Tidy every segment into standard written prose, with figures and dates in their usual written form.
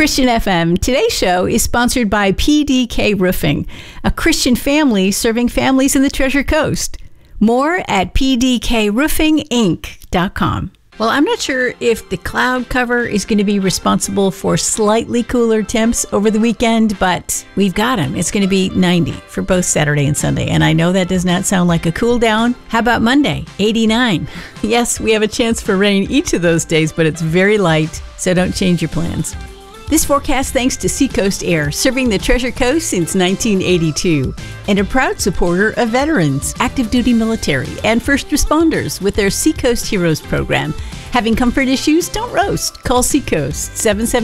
Christian FM. Today's show is sponsored by PDK Roofing, a Christian family serving families in the Treasure Coast. More at pdkroofinginc.com. Well, I'm not sure if the cloud cover is going to be responsible for slightly cooler temps over the weekend, but we've got them. It's going to be 90 for both Saturday and Sunday. And I know that does not sound like a cool down. How about Monday? 89. Yes, we have a chance for rain each of those days, but it's very light, so don't change your plans. This forecast thanks to Seacoast Air, serving the Treasure Coast since 1982, and a proud supporter of veterans, active duty military, and first responders with their Seacoast Heroes program. Having comfort issues? Don't roast. Call Seacoast,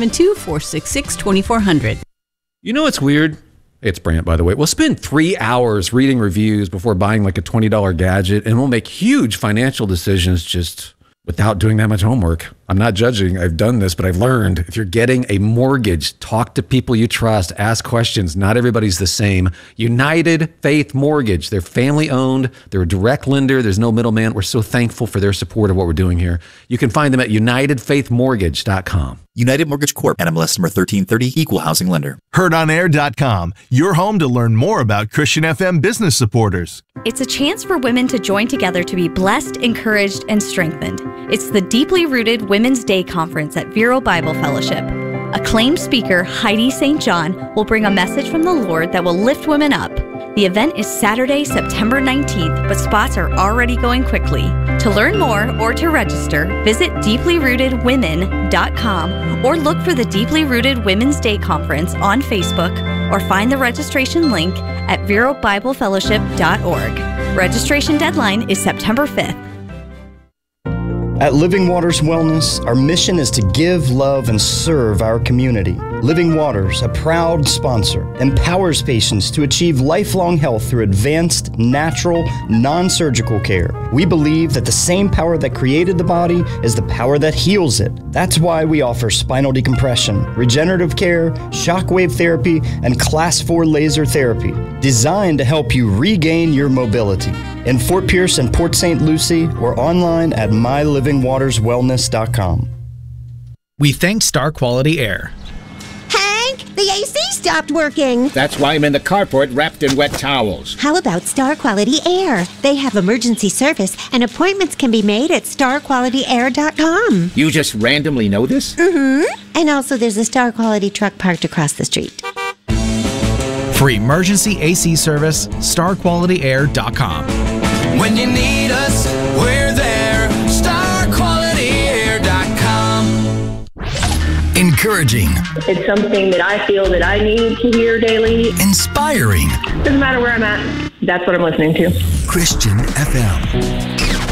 772-466-2400. You know what's weird? Hey, it's Brant, by the way. We'll spend 3 hours reading reviews before buying like a $20 gadget, and we'll make huge financial decisions just without doing that much homework. I'm not judging. I've done this, but I've learned if you're getting a mortgage, talk to people you trust, ask questions. Not everybody's the same. United Faith Mortgage. They're family owned. They're a direct lender. There's no middleman. We're so thankful for their support of what we're doing here. You can find them at UnitedFaithMortgage.com. United Mortgage Corp. NMLS number 1330, Equal Housing Lender. HeardOnAir.com, your home to learn more about Christian FM business supporters. It's a chance for women to join together to be blessed, encouraged, and strengthened. It's the Deeply Rooted Women's Day Conference at Vero Bible Fellowship. Acclaimed speaker Heidi St. John will bring a message from the Lord that will lift women up. The event is Saturday, September 19th, but spots are already going quickly. To learn more or to register, visit deeplyrootedwomen.com or look for the Deeply Rooted Women's Day Conference on Facebook or find the registration link at verobiblefellowship.org. Registration deadline is September 5th. At Living Waters Wellness, our mission is to give, love, and serve our community. Living Waters, a proud sponsor, empowers patients to achieve lifelong health through advanced, natural, non-surgical care. We believe that the same power that created the body is the power that heals it. That's why we offer spinal decompression, regenerative care, shockwave therapy, and Class 4 laser therapy, designed to help you regain your mobility. In Fort Pierce and Port St. Lucie, or online at mylivingwaterswellness.com. We thank Star Quality Air. Hank, the AC stopped working. That's why I'm in the carport wrapped in wet towels. How about Star Quality Air? They have emergency service, and appointments can be made at starqualityair.com. You just randomly know this? Mm-hmm. And also there's a Star Quality truck parked across the street. For emergency AC service, starqualityair.com. When you need us, we're there. StarQualityAir.com. Encouraging. It's something that I feel that I need to hear daily. Inspiring. Doesn't matter where I'm at. That's what I'm listening to. Christian FM.